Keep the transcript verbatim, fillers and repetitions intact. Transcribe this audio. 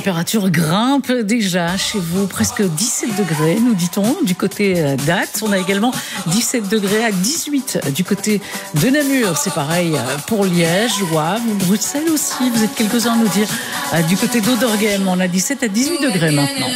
température grimpe déjà chez vous, presque dix-sept degrés, nous dit-on, du côté d'Ath. On a également dix-sept degrés à dix-huit du côté de Namur. C'est pareil pour Liège, Wavre, Bruxelles aussi. Vous êtes quelques-uns à nous dire du côté d'Auderghem. On a dix-sept à dix-huit degrés maintenant.